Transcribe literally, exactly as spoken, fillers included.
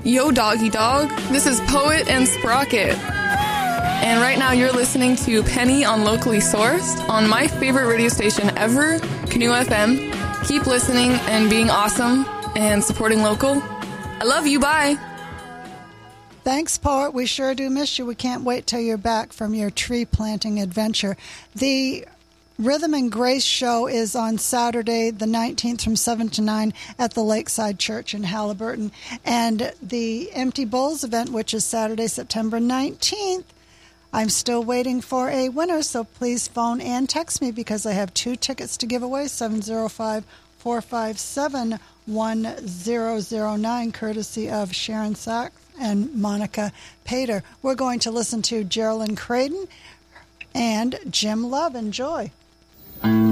Yo, doggy dog. This is Poet and Sprocket. And right now you're listening to Penny on Locally Sourced on my favorite radio station ever, Canoe F M. Keep listening and being awesome and supporting local. I love you. Bye. Thanks, Poet. We sure do miss you. We can't wait till you're back from your tree planting adventure. The Rhythm and Grace show is on Saturday the nineteenth from seven to nine at the Lakeside Church in Halliburton. And the Empty Bowls event, which is Saturday, September nineteenth, I'm still waiting for a winner, so please phone and text me because I have two tickets to give away, seven oh five, four five seven, one zero zero nine, courtesy of Sharon Sachs and Monica Pater. We're going to listen to Geraldine Creighton and Jim Love. Enjoy.